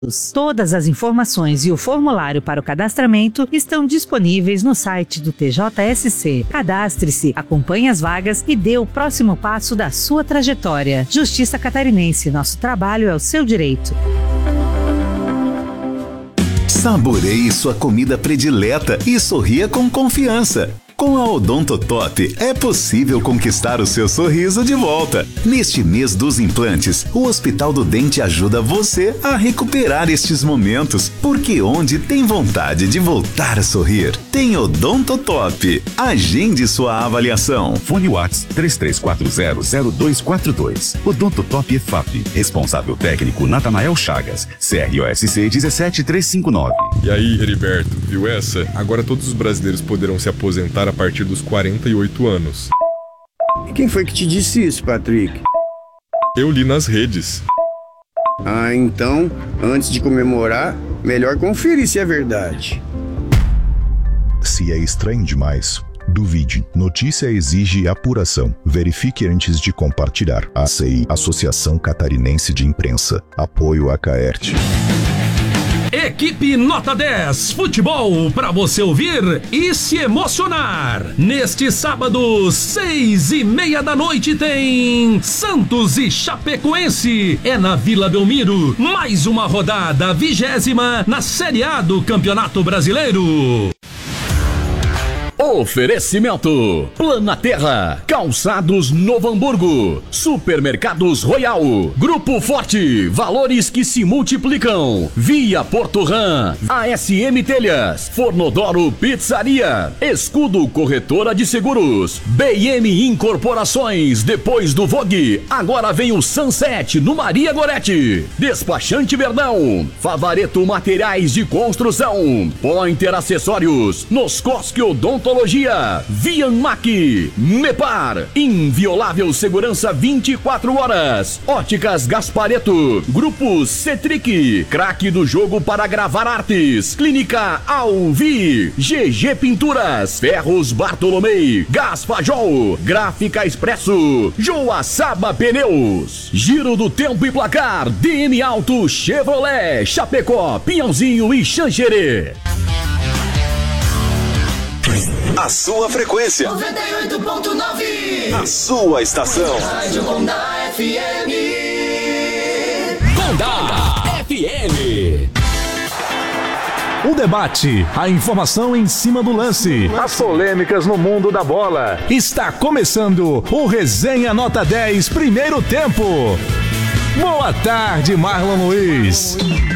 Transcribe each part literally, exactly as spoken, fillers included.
Todas as informações e o formulário para o cadastramento estão disponíveis no site do T J S C. Cadastre-se, acompanhe as vagas e dê o próximo passo da sua trajetória. Justiça Catarinense, nosso trabalho é o seu direito. Saboreie sua comida predileta e sorria com confiança. Com a Odontotop é possível conquistar o seu sorriso de volta. Neste mês dos implantes, o Hospital do Dente ajuda você a recuperar estes momentos, porque onde tem vontade de voltar a sorrir, tem Odontotop. Agende sua avaliação. Fone WhatsApp três três quatro zero zero dois quatro dois. Odontotop E F A P. Responsável técnico Natanael Chagas. C R O S C um sete três cinco nove. E aí, Heriberto, viu essa? Agora todos os brasileiros poderão se aposentar a partir dos quarenta e oito anos. E quem foi que te disse isso, Patrick? Eu li nas redes. Ah, então, antes de comemorar, melhor conferir se é verdade. Se é estranho demais, duvide. Notícia exige apuração. Verifique antes de compartilhar. A C I, Associação Catarinense de Imprensa. Apoio a Caerte. Equipe Nota dez, futebol para você ouvir e se emocionar. Neste sábado, seis e meia da noite tem Santos e Chapecoense. É na Vila Belmiro, mais uma rodada, vigésima na Série A do Campeonato Brasileiro. Oferecimento: Planaterra, Calçados Novo Hamburgo, Supermercados Royal, Grupo Forte, valores que se multiplicam, Via Porto Ram, A S M Telhas, Fornodoro Pizzaria, Escudo Corretora de Seguros, B M Incorporações, depois do Vogue, agora vem o Sunset no Maria Gorete, Despachante Verdão, Favareto Materiais de Construção, Pointer Acessórios, Noscosque Odontologia, Vianmac, Mepar, inviolável segurança vinte e quatro horas, Óticas Gaspareto, Grupo Cetric, craque do jogo para gravar artes, Clínica Alvi, G G Pinturas, Ferros Bartolomei, Gaspajol, Gráfica Expresso, Joaçaba Pneus, Giro do Tempo e Placar, D M Auto Chevrolet, Chapecó, Pinhãozinho e Xanxerê. A sua frequência. noventa e oito ponto nove. A sua estação. Rádio Gondá F M. Gondá F M. O debate, a informação em cima do lance, as polêmicas no mundo da bola. Está começando o Resenha Nota dez, primeiro tempo. Boa tarde, Marlon Luiz.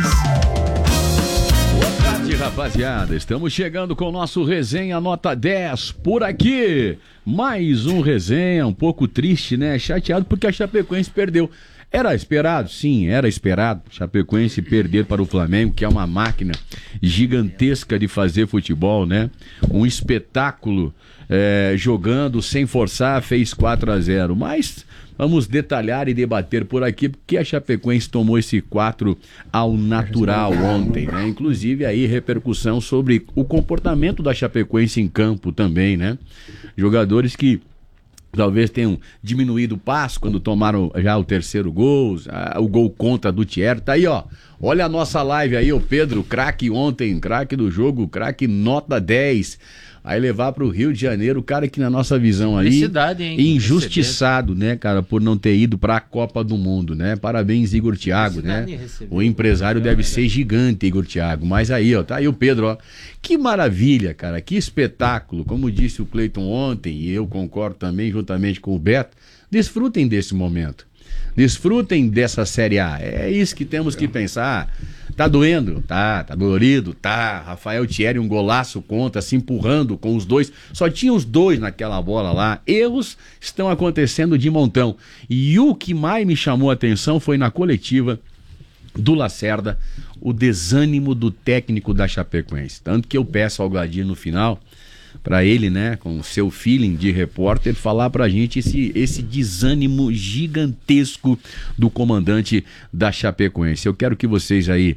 Rapaziada, estamos chegando com o nosso Resenha Nota dez por aqui. Mais um resenha, um pouco triste, né? Chateado porque a Chapecoense perdeu. Era esperado? Sim, era esperado. Chapecoense perder para o Flamengo, que é uma máquina gigantesca de fazer futebol, né? Um espetáculo, é, jogando sem forçar, fez quatro a zero. Mas vamos detalhar e debater por aqui, porque a Chapecoense tomou esse quatro ao natural ontem, né? Inclusive aí repercussão sobre o comportamento da Chapecoense em campo também, né? Jogadores que talvez tenham diminuído o passo quando tomaram já o terceiro gol, o gol contra do Thierry. Tá aí, ó. Olha a nossa live aí, o Pedro, craque ontem, craque do jogo, craque nota dez. Aí levar pro Rio de Janeiro, o cara que na nossa visão aí, injustiçado, né, cara, por não ter ido pra Copa do Mundo, né? Parabéns, Igor Thiago, né? O empresário deve ser gigante, Igor Thiago. Mas aí, ó, tá aí o Pedro, ó. Que maravilha, cara, que espetáculo. Como disse o Cleiton ontem, e eu concordo também, juntamente com o Beto, desfrutem desse momento. Desfrutem dessa Série A. É isso que temos que pensar. Tá doendo? Tá. Tá dolorido? Tá. Rafael Thierry, um golaço contra, se empurrando com os dois. Só tinha os dois naquela bola lá. Erros estão acontecendo de montão. E o que mais me chamou a atenção foi na coletiva do Lacerda, o desânimo do técnico da Chapecoense. Tanto que eu peço ao Gladir no final, para ele, né, com o seu feeling de repórter, falar pra gente esse, esse desânimo gigantesco do comandante da Chapecoense. Eu quero que vocês aí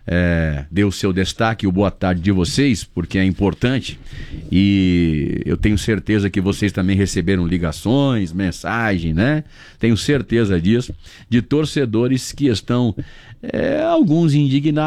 é, dê o seu destaque, o boa tarde de vocês, porque é importante. E eu tenho certeza que vocês também receberam ligações, mensagem, né? Tenho certeza disso, de torcedores que estão, é, alguns indignados.